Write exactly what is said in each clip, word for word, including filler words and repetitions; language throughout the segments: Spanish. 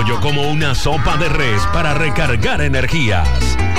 pollo como una sopa de res para recargar energías.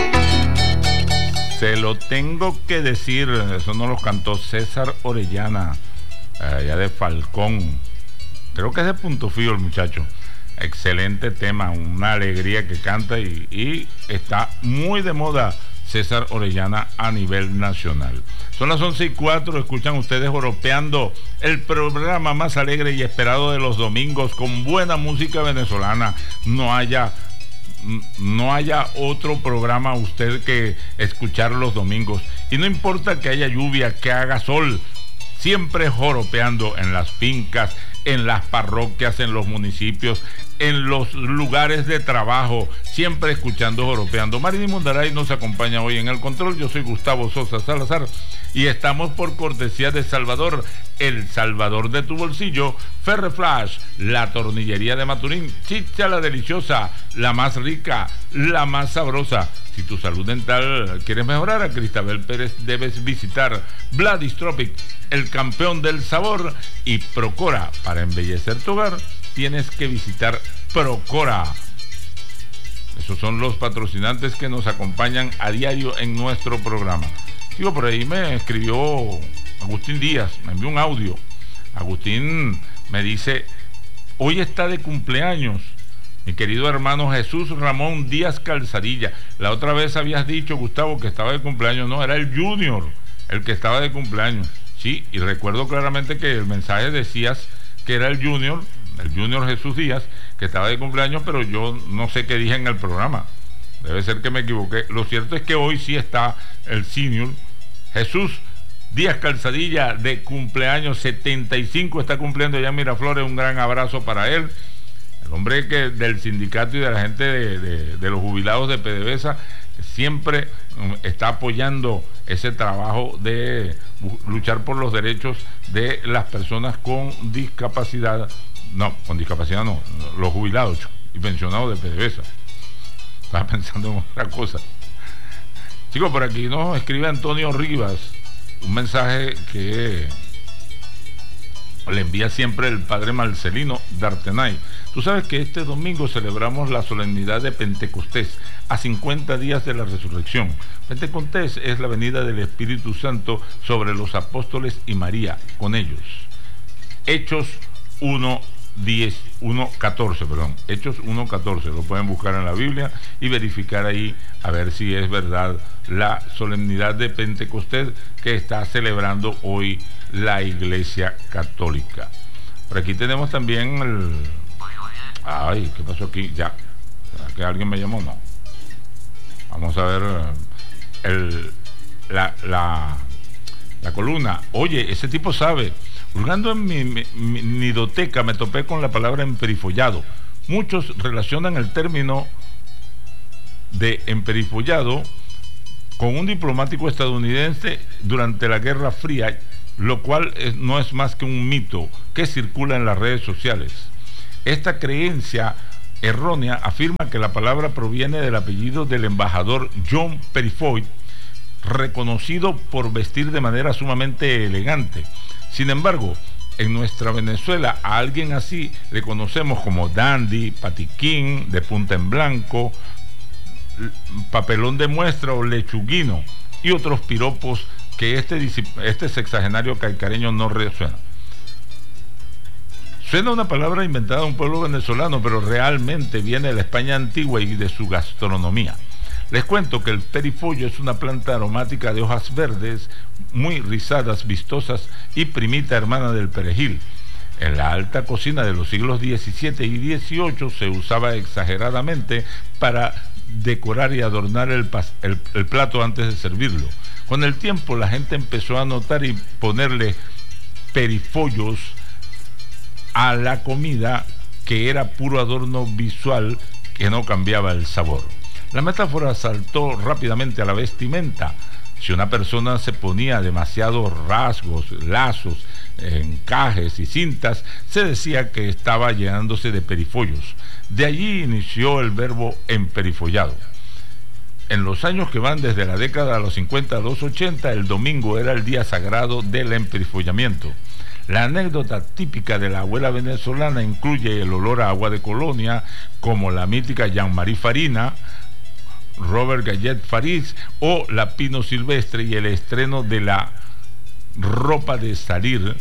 Se lo tengo que decir, eso nos lo cantó César Orellana, allá de Falcón. Creo que es de Punto Fijo el muchacho. Excelente tema, una alegría que canta y, y está muy de moda César Orellana a nivel nacional. Son las once y cuatro, escuchan ustedes Joropeando, el programa más alegre y esperado de los domingos con buena música venezolana. No haya, no haya otro programa usted que escuchar los domingos. Y no importa que haya lluvia, que haga sol, siempre joropeando en las fincas, en las parroquias, en los municipios, en los lugares de trabajo, siempre escuchando Joropeando. Marini Mundaray nos acompaña hoy en el control. Yo soy Gustavo Sosa Salazar y estamos por cortesía de Salvador, el Salvador de tu bolsillo, Ferreflash, la tornillería de Maturín, Chicha la deliciosa, la más rica, la más sabrosa. Si tu salud dental quieres mejorar, a Cristabel Pérez debes visitar Vladis Tropic, el campeón del sabor, y Procora. Para embellecer tu hogar tienes que visitar Procora. Esos son los patrocinantes que nos acompañan a diario en nuestro programa. Digo, por ahí me escribió Agustín Díaz, me envió un audio. Agustín me dice: hoy está de cumpleaños mi querido hermano Jesús Ramón Díaz Calzadilla. La otra vez habías dicho, Gustavo, que estaba de cumpleaños. No, era el Junior el que estaba de cumpleaños. Sí, y recuerdo claramente que el mensaje decías que era el Junior, el Junior Jesús Díaz, que estaba de cumpleaños, pero yo no sé qué dije en el programa. Debe ser que me equivoqué. Lo cierto es que hoy sí está el Senior Jesús Díaz Calzadilla de cumpleaños, setenta y cinco está cumpliendo ya en Miraflores. Un gran abrazo para él, el hombre que del sindicato y de la gente de, de, de los jubilados de PDVSA, que siempre um, está apoyando ese trabajo de luchar por los derechos de las personas con discapacidad. No, con discapacidad no, los jubilados y pensionados de PDVSA. Estaba pensando en otra cosa. Chicos, por aquí nos escribe Antonio Rivas un mensaje que le envía siempre el padre Marcelino D'Artenay. Tú sabes que este domingo celebramos la solemnidad de Pentecostés, a cincuenta días de la resurrección. Pentecostés es la venida del Espíritu Santo sobre los apóstoles y María con ellos. Hechos uno diez, uno catorce, perdón, Hechos uno catorce, lo pueden buscar en la Biblia y verificar ahí a ver si es verdad la solemnidad de Pentecostés que está celebrando hoy la Iglesia Católica. Por aquí tenemos también el... Ay, ¿qué pasó aquí? Ya, ¿será que alguien me llamó? No. Vamos a ver el, la, la, la columna. Oye, ese tipo sabe. Hurgando en mi, mi, mi nidoteca me topé con la palabra emperifollado. Muchos relacionan el término de emperifollado con un diplomático estadounidense durante la Guerra Fría, lo cual es, no es más que un mito que circula en las redes sociales. Esta creencia errónea afirma que la palabra proviene del apellido del embajador John Perifoy, reconocido por vestir de manera sumamente elegante. Sin embargo, en nuestra Venezuela a alguien así le conocemos como dandy, patiquín, de punta en blanco, papelón de muestra o lechuguino y otros piropos que este, este sexagenario caicareño no resuena. Suena una palabra inventada de un pueblo venezolano, pero realmente viene de la España antigua y de su gastronomía. Les cuento que el perifollo es una planta aromática de hojas verdes, muy rizadas, vistosas y primita hermana del perejil. En la alta cocina de los siglos diecisiete y dieciocho se usaba exageradamente para decorar y adornar el, el, el plato antes de servirlo. Con el tiempo la gente empezó a notar y ponerle perifollos a la comida, que era puro adorno visual que no cambiaba el sabor. La metáfora saltó rápidamente a la vestimenta. Si una persona se ponía demasiados rasgos, lazos, encajes y cintas, se decía que estaba llenándose de perifollos. De allí inició el verbo emperifollado. En los años que van desde la década de los cincuenta a los ochenta, el domingo era el día sagrado del emperifollamiento. La anécdota típica de la abuela venezolana incluye el olor a agua de colonia, como la mítica Jean-Marie Farina, Robert Gallet Faris o la Pino Silvestre, y el estreno de la ropa de salir.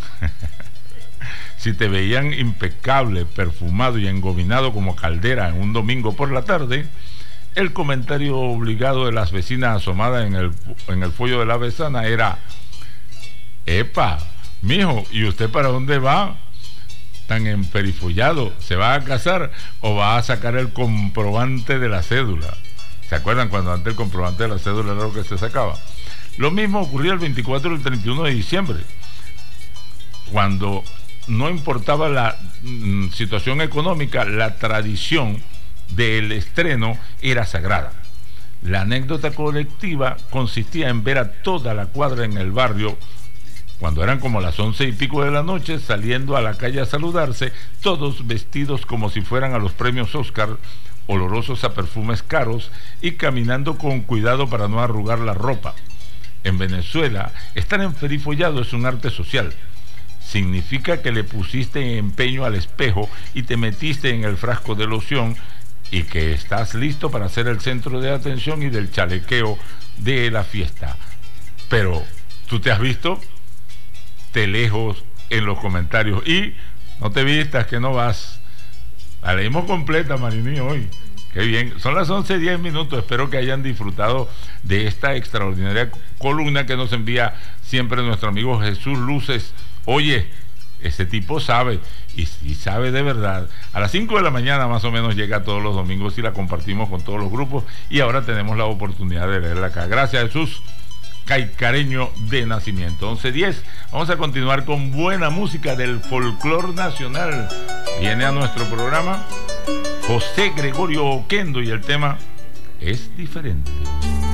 Si te veían impecable, perfumado y engominado como Caldera en un domingo por la tarde, el comentario obligado de las vecinas asomadas en el, en el fuello de la ventana era: epa, mijo, ¿y usted para dónde va? Tan emperifollado, ¿se va a casar o va a sacar el comprobante de la cédula? ¿Se acuerdan cuando antes el comprobante de la cédula era lo que se sacaba? Lo mismo ocurría el veinticuatro y el treinta y uno de diciembre, cuando no importaba la mm, situación económica, la tradición del estreno era sagrada. La anécdota colectiva consistía en ver a toda la cuadra en el barrio, cuando eran como las once y pico de la noche, saliendo a la calle a saludarse, todos vestidos como si fueran a los premios Oscar, olorosos a perfumes caros y caminando con cuidado para no arrugar la ropa. En Venezuela, estar enferifollado es un arte social. Significa que le pusiste empeño al espejo y te metiste en el frasco de loción, y que estás listo para ser el centro de atención y del chalequeo de la fiesta. Pero, ¿tú te has visto? Te lejos en los comentarios. Y no te vistas, que no vas. La leímos completa, Marini, hoy. Qué bien. Son las once y diez minutos. Espero que hayan disfrutado de esta extraordinaria columna que nos envía siempre nuestro amigo Jesús Luces. Oye, ese tipo sabe, y si sabe de verdad. A las cinco de la mañana más o menos llega todos los domingos y la compartimos con todos los grupos, y ahora tenemos la oportunidad de leerla acá. Gracias, Jesús, caicareño de nacimiento. once diez, vamos a continuar con buena música del folclor nacional. Viene a nuestro programa José Gregorio Oquendo y el tema Es Diferente.